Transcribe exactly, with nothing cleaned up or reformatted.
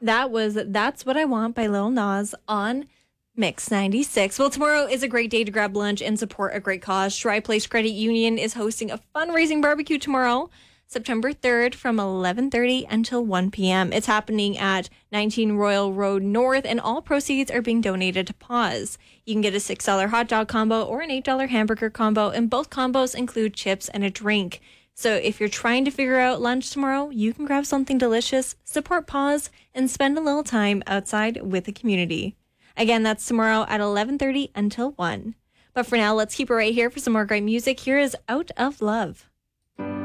That was That's What I Want by Lil Nas on Mix ninety-six. Well, tomorrow is a great day to grab lunch and support a great cause. Tri Place Credit Union is hosting a fundraising barbecue tomorrow, September third from eleven thirty until one p.m. It's happening at nineteen Royal Road North, and all proceeds are being donated to Paws. You can get a six dollars hot dog combo or an eight dollars hamburger combo, and both combos include chips and a drink. So if you're trying to figure out lunch tomorrow, you can grab something delicious, support Paws, and spend a little time outside with the community. Again, that's tomorrow at eleven thirty until one. But for now, let's keep it right here for some more great music. Here is Out of Love.